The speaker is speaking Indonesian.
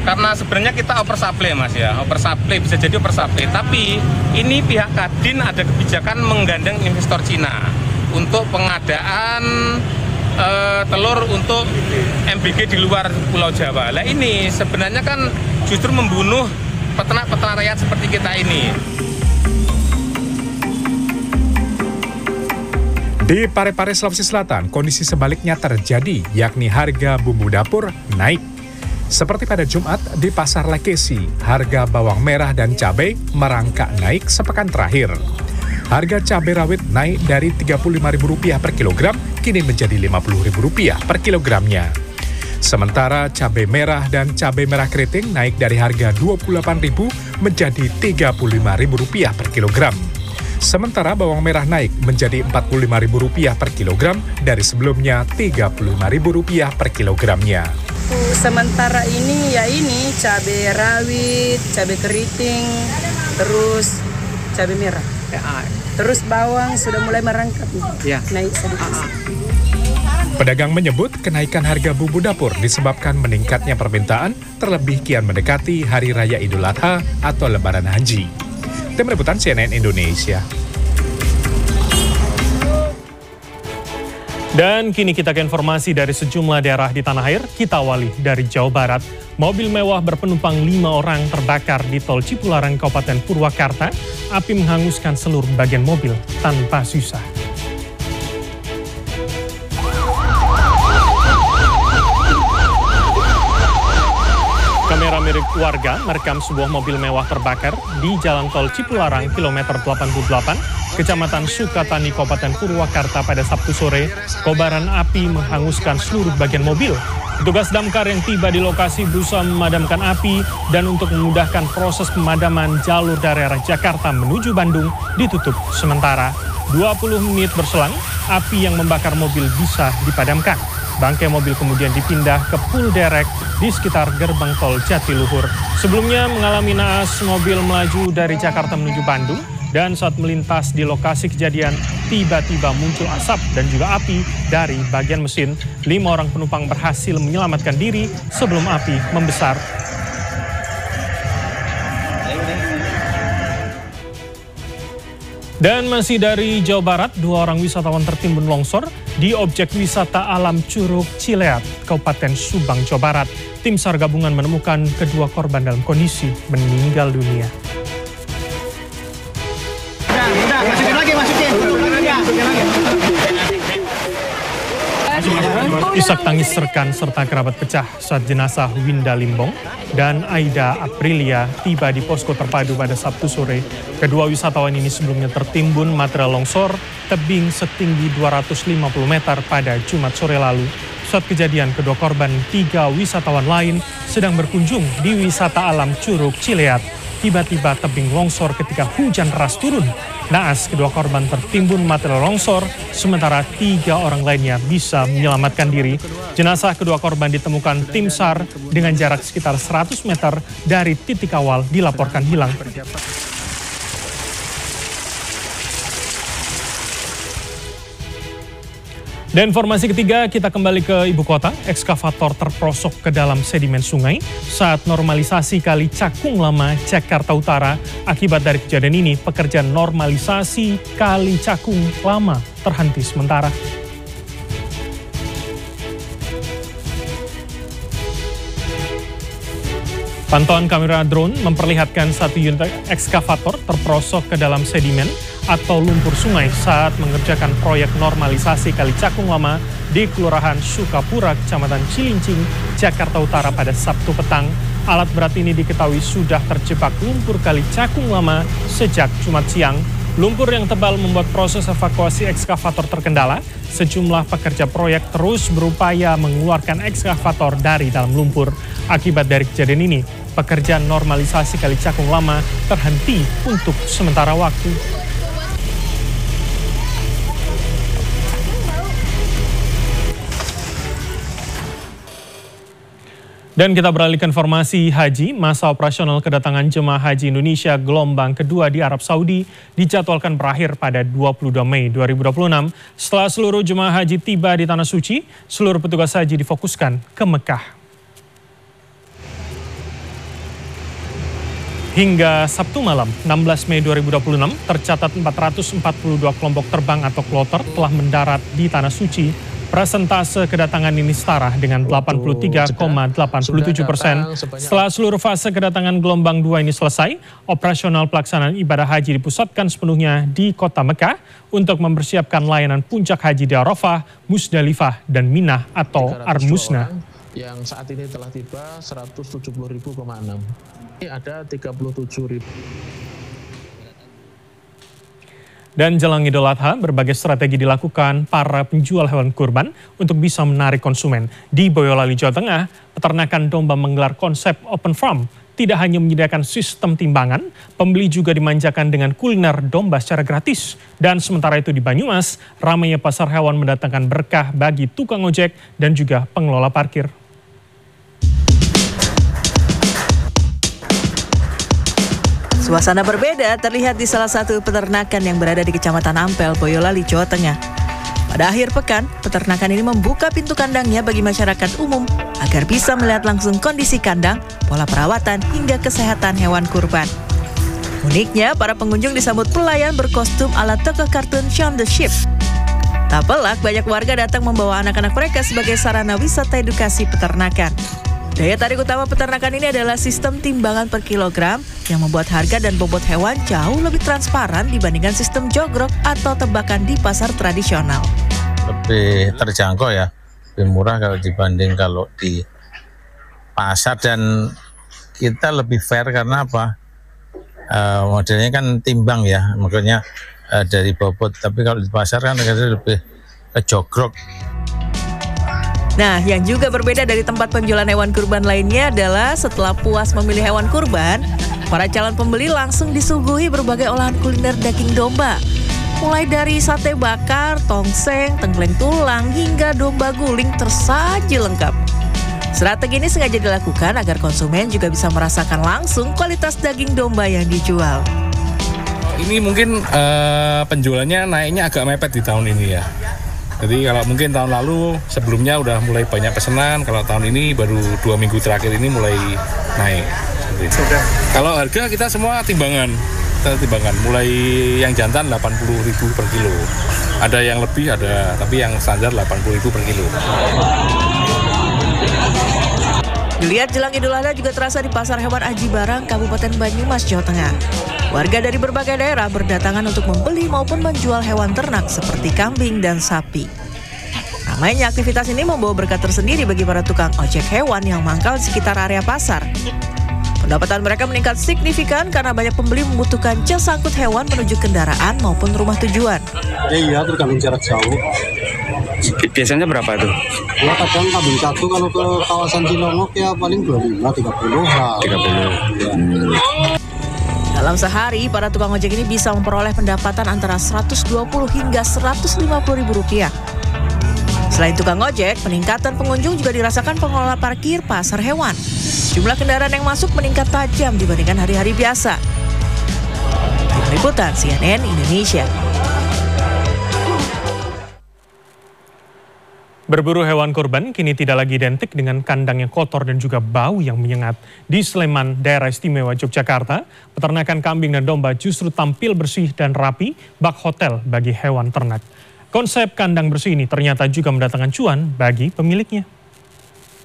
Karena sebenarnya kita oversupply Mas ya, oversupply, bisa jadi oversupply. Tapi ini pihak Kadin ada kebijakan menggandeng investor Cina untuk pengadaan telur untuk MBG di luar Pulau Jawa. Nah ini sebenarnya kan justru membunuh peternak-peternak rakyat seperti kita ini. Di Parepare, Sulawesi Selatan, kondisi sebaliknya terjadi, yakni harga bumbu dapur naik. Seperti pada Jumat, di Pasar Lekesi, harga bawang merah dan cabai merangkak naik sepekan terakhir. Harga cabai rawit naik dari Rp35.000 per kilogram, kini menjadi Rp50.000 per kilogramnya. Sementara cabai merah dan cabai merah keriting naik dari harga Rp28.000 menjadi Rp35.000 per kilogram. Sementara bawang merah naik menjadi Rp45.000 per kilogram dari sebelumnya Rp35.000 per kilogramnya. Sementara ini cabai rawit, cabai keriting, terus cabai merah. Terus bawang sudah mulai merangkak, naik sedikit. Pedagang menyebut kenaikan harga bumbu dapur disebabkan meningkatnya permintaan, terlebih kian mendekati Hari Raya Idul Adha atau Lebaran Haji. Tim Liputan CNN Indonesia. Dan kini kita ke informasi dari sejumlah daerah di tanah air. Kita awali dari Jawa Barat. Mobil mewah berpenumpang 5 orang terbakar di Tol Cipularang, Kabupaten Purwakarta. Api menghanguskan seluruh bagian mobil tanpa sisa. Kamera milik warga merekam sebuah mobil mewah terbakar di Jalan Tol Cipularang, kilometer 88, Kecamatan Sukatani, Kabupaten Purwakarta pada Sabtu sore. Kobaran api menghanguskan seluruh bagian mobil. Petugas damkar yang tiba di lokasi berusaha memadamkan api dan untuk memudahkan proses pemadaman, jalur dari arah Jakarta menuju Bandung ditutup sementara. 20 menit berselang, api yang membakar mobil bisa dipadamkan. Bangkai mobil kemudian dipindah ke pul derek di sekitar gerbang tol Jatiluhur. Sebelumnya mengalami naas mobil melaju dari Jakarta menuju Bandung dan saat melintas di lokasi kejadian tiba-tiba muncul asap dan juga api dari bagian mesin. 5 orang penumpang berhasil menyelamatkan diri sebelum api membesar. Dan masih dari Jawa Barat, 2 orang wisatawan tertimbun longsor di objek wisata alam Curug Cileat, Kabupaten Subang, Jawa Barat. Tim SAR gabungan menemukan kedua korban dalam kondisi meninggal dunia. Masukin lagi. Isak tangis rekan serta kerabat pecah saat jenazah Winda Limbong dan Aida Aprilia tiba di posko terpadu pada Sabtu sore. Kedua wisatawan ini sebelumnya tertimbun material longsor tebing setinggi 250 meter pada Jumat sore lalu. Saat kejadian, kedua korban 3 wisatawan lain sedang berkunjung di wisata alam Curug Cileat. Tiba-tiba tebing longsor ketika hujan deras turun. Naas, kedua korban tertimbun material longsor, sementara 3 orang lainnya bisa menyelamatkan diri. Jenazah kedua korban ditemukan tim SAR dengan jarak sekitar 100 meter dari titik awal dilaporkan hilang. Dan informasi ketiga, kita kembali ke ibu kota. Ekskavator terperosok ke dalam sedimen sungai saat normalisasi Kali Cakung Lama, Jakarta Utara. Akibat dari kejadian ini, pekerjaan normalisasi Kali Cakung Lama terhenti sementara. Pantauan kamera drone memperlihatkan satu unit ekskavator terperosok ke dalam sedimen atau lumpur sungai saat mengerjakan proyek normalisasi Kali Cakung Lama di Kelurahan Sukapura, Kecamatan Cilincing, Jakarta Utara pada Sabtu petang. Alat berat ini diketahui sudah terjebak lumpur Kali Cakung Lama sejak Jumat siang. Lumpur yang tebal membuat proses evakuasi ekskavator terkendala. Sejumlah pekerja proyek terus berupaya mengeluarkan ekskavator dari dalam lumpur. Akibat dari kejadian ini, pekerjaan normalisasi Kali Cakung Lama terhenti untuk sementara waktu. Dan kita beralih ke informasi haji. Masa operasional kedatangan jemaah haji Indonesia gelombang kedua di Arab Saudi dijadwalkan berakhir pada 22 Mei 2026. Setelah seluruh jemaah haji tiba di Tanah Suci, seluruh petugas haji difokuskan ke Mekah. Hingga Sabtu malam, 16 Mei 2026, tercatat 442 kelompok terbang atau kloter telah mendarat di Tanah Suci. Persentase kedatangan ini setara dengan 83,87%. Setelah seluruh fase kedatangan gelombang 2 ini selesai, operasional pelaksanaan ibadah haji dipusatkan sepenuhnya di kota Mekah untuk mempersiapkan layanan puncak haji di Arafah, Musdalifah, dan Minah atau Armusna. Yang saat ini telah tiba 170.000,6. Ini ada 37.000. Dan jelang Idul Adha, berbagai strategi dilakukan para penjual hewan kurban untuk bisa menarik konsumen. Di Boyolali, Jawa Tengah, peternakan domba menggelar konsep open farm. Tidak hanya menyediakan sistem timbangan, pembeli juga dimanjakan dengan kuliner domba secara gratis. Dan sementara itu di Banyumas, ramainya pasar hewan mendatangkan berkah bagi tukang ojek dan juga pengelola parkir. Suasana berbeda terlihat di salah satu peternakan yang berada di Kecamatan Ampel, Boyolali, Jawa Tengah. Pada akhir pekan, peternakan ini membuka pintu kandangnya bagi masyarakat umum agar bisa melihat langsung kondisi kandang, pola perawatan, hingga kesehatan hewan kurban. Uniknya, para pengunjung disambut pelayan berkostum ala tokoh kartun Shaun the Sheep. Tak pelak, banyak warga datang membawa anak-anak mereka sebagai sarana wisata edukasi peternakan. Daya tarik utama peternakan ini adalah sistem timbangan per kilogram yang membuat harga dan bobot hewan jauh lebih transparan dibandingkan sistem jogrok atau tebakan di pasar tradisional. Lebih terjangkau ya, lebih murah kalau dibanding kalau di pasar, dan kita lebih fair karena apa? Modelnya kan timbang ya, makanya dari bobot, tapi kalau di pasar kan lebih ke jogrok. Nah, yang juga berbeda dari tempat penjualan hewan kurban lainnya adalah setelah puas memilih hewan kurban, para calon pembeli langsung disuguhi berbagai olahan kuliner daging domba. Mulai dari sate bakar, tongseng, tengkleng tulang, hingga domba guling tersaji lengkap. Strategi ini sengaja dilakukan agar konsumen juga bisa merasakan langsung kualitas daging domba yang dijual. Ini mungkin penjualannya naiknya agak mepet di tahun ini ya. Jadi kalau mungkin tahun lalu sebelumnya udah mulai banyak pesanan, kalau tahun ini baru 2 minggu terakhir ini mulai naik. Kalau harga kita semua timbangan, mulai yang jantan 80.000 per kilo. Ada yang lebih ada, tapi yang standar 80.000 per kilo. Dilihat jelang Idul Adha juga terasa di Pasar Hewan Aji Barang, Kabupaten Banyumas, Jawa Tengah. Warga dari berbagai daerah berdatangan untuk membeli maupun menjual hewan ternak seperti kambing dan sapi. Ramainya aktivitas ini membawa berkah tersendiri bagi para tukang ojek hewan yang mangkal di sekitar area pasar. Pendapatan mereka meningkat signifikan karena banyak pembeli membutuhkan jas angkut hewan menuju kendaraan maupun rumah tujuan. Iya, tergantung jarak jauh. Biasanya berapa itu? Ya kadang kambing satu kalau ke kawasan Cilongok ya paling 25-30 lah. 30. Dalam sehari, para tukang ojek ini bisa memperoleh pendapatan antara 120 hingga 150 ribu rupiah. Selain tukang ojek, peningkatan pengunjung juga dirasakan pengelola parkir pasar hewan. Jumlah kendaraan yang masuk meningkat tajam dibandingkan hari-hari biasa. Tim Liputan CNN Indonesia. Berburu hewan kurban kini tidak lagi identik dengan kandang yang kotor dan juga bau yang menyengat. Di Sleman, Daerah Istimewa Yogyakarta, peternakan kambing dan domba justru tampil bersih dan rapi, bak hotel bagi hewan ternak. Konsep kandang bersih ini ternyata juga mendatangkan cuan bagi pemiliknya.